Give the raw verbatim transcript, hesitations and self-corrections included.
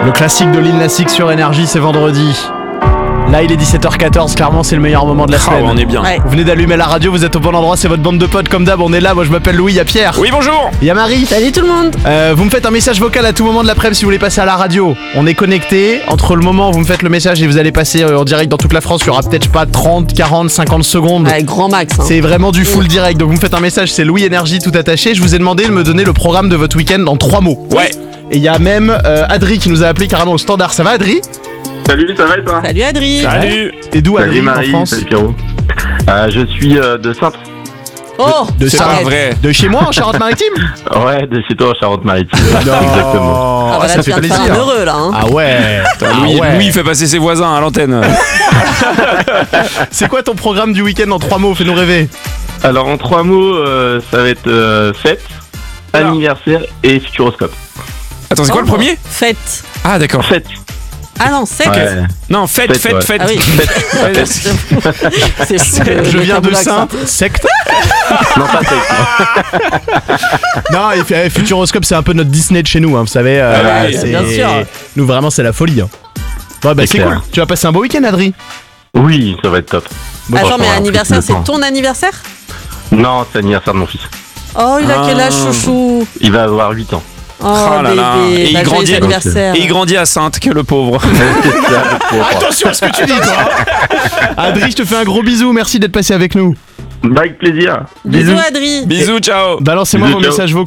Le classique de Lil Nas X sur Énergie, c'est vendredi. Là, il est dix-sept heures quatorze, clairement, c'est le meilleur moment de la semaine. Oh, on est bien. Ouais. Vous venez d'allumer la radio, vous êtes au bon endroit, c'est votre bande de potes comme d'hab, on est là. Moi, je m'appelle Louis, il y a Pierre. Oui, bonjour. Il y a Marie. Salut tout le monde. Euh, vous me faites un message vocal à tout moment de l'après-midi si vous voulez passer à la radio. On est connecté. Entre le moment où vous me faites le message et vous allez passer en direct dans toute la France, il y aura peut-être pas trente, quarante, cinquante secondes. Ouais, grand max. Hein. C'est vraiment du full direct. Donc vous me faites un message, c'est Louis Énergie tout attaché. Je vous ai demandé de me donner le programme de votre week-end en trois mots. Ouais. Et il y a même euh, Adri qui nous a appelé carrément au standard. Ça va Adri? Salut, ça va et toi? Salut Adri. Salut. Et d'où Adri Salut Marie, en France? salut Pierrot. Euh, je suis euh, de Saintes. Oh, De C'est ça. pas arrête. vrai. De chez moi en Charente-Maritime? Ouais, de chez toi, Charente-Maritime. Non. Exactement. Ah, bah là, ça tu fait viens de faire plaisir. un heureux là. Hein. Ah ouais. Louis, Ah ouais. Louis fait passer ses voisins à l'antenne. C'est quoi ton programme du week-end en trois mots? Fais-nous rêver. Alors, en trois mots, euh, ça va être euh, fête, Alors. anniversaire et futuroscope. Attends, c'est quoi le Oh. premier? Fête. Ah, d'accord. Fête. Ah non, sec. Ouais. Non, fête, Fête, fête, ouais. fête. Ah oui. Ouais, C'est fou, le- Je le viens de vocabulaire Sainte. Secte. Non, pas fête. Non, et F- Futuroscope, c'est un peu notre Disney de chez nous, hein, vous savez. euh, Ah oui, c'est- bien sûr. Nous, vraiment, c'est la folie. Hein. Ouais, bah C'est c'est clair. cool. Tu vas passer un beau week-end, Adri? Oui, ça va être top. Attends, Franchement, mais un anniversaire, truc de c'est temps. ton anniversaire? Non, c'est l'anniversaire de mon fils. Oh, il a Ah. quel âge, chouchou? Il va avoir huit ans. Oh, Oh là là. bébé. Et il Bah, joyeux grandit- anniversaire. Et il grandit à Sainte, que le pauvre. Attention à ce que tu dis, toi. Adri, je te fais un gros bisou. Merci d'être passé avec nous. Bah, avec plaisir. Bisous, Adri. Bisous, ciao. Balancez-moi Bisous, vos ciao. messages vocaux.